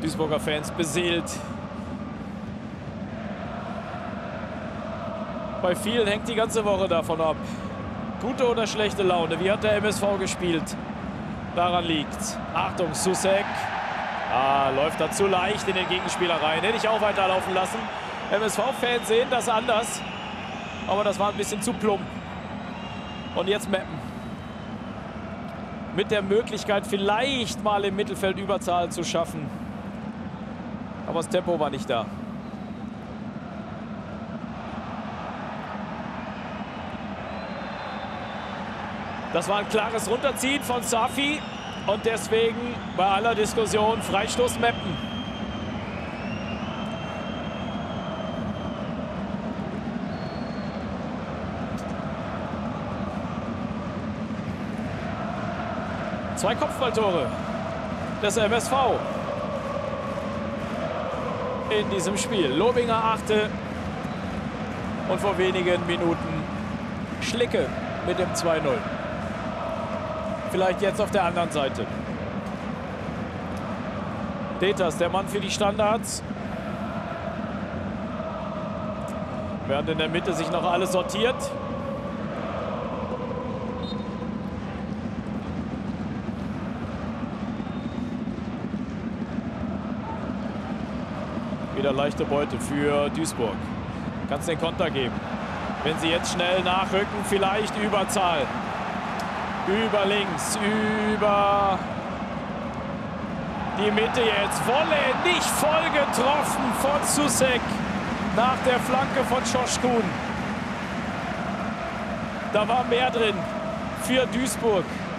Duisburger Fans beseelt. Bei vielen hängt die ganze Woche davon ab. Gute oder schlechte Laune. Wie hat der MSV gespielt? Daran liegt's. Achtung, Soucek. Läuft da zu leicht in den Gegenspieler rein. Hätte ich auch weiterlaufen lassen. MSV-Fans sehen das anders. Aber das war ein bisschen zu plump. Und jetzt Meppen. Mit der Möglichkeit, vielleicht mal im Mittelfeld Überzahl zu schaffen. Aber das Tempo war nicht da. Das war ein klares Runterziehen von Safi. Und deswegen bei aller Diskussion Freistoß Meppen. Zwei Kopfballtore des MSV in diesem Spiel. Lobinger 8. Und vor wenigen Minuten Schlicke mit dem 2-0. Vielleicht jetzt auf der anderen Seite. Deters, der Mann für die Standards. Während in der Mitte sich noch alles sortiert. Wieder leichte Beute für Duisburg. Kann es den Konter geben. Wenn sie jetzt schnell nachrücken, vielleicht Überzahl. Über links, über die Mitte jetzt. Wolle nicht voll getroffen von Soucek nach der Flanke von Schoschkun. Da war mehr drin für Duisburg.